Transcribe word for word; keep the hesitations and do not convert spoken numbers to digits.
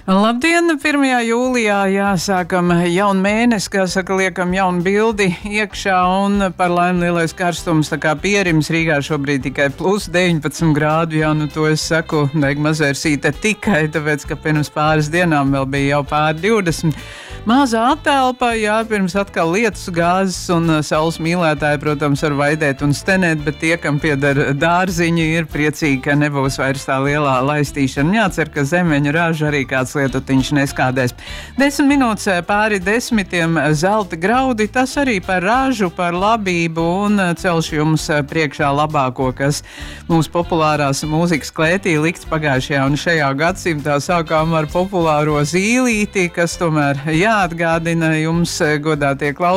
Labdien, pirmajā jūlijā jāsākam jaunu mēnesi, kā saka, liekam jaunu bildi iekšā un par laimi lielais karstums, tā kā pierims Rīgā šobrīd tikai plus deviņpadsmit grādu, jā, nu to es saku, Degmazersīte tikai, tāpēc, ka pirms pāris dienām vēl bija jau pār divdesmit. Mazā attelpa, jā, pirms atkal lietus gāzes un saules mīlētāji, protams, var vaidēt un stenēt, bet tie, kam pieder dārziņi, ir priecīgi, ka nebūs vairs tā lielā laistīšana. Jācer, ka zemeņu ražu arī kāds lietutiņš neskādēs. Desmit minūtes pāri desmitiem zelta graudi, tas arī par ražu, par labību un celšu jums priekšā labāko, kas mūsu populārās mūzikas klētī likts pagājušajā un šajā gadsimtā. Sākām ar populāro Zīlīti, kas tomēr jāatgādina jums, godātie klausītāji.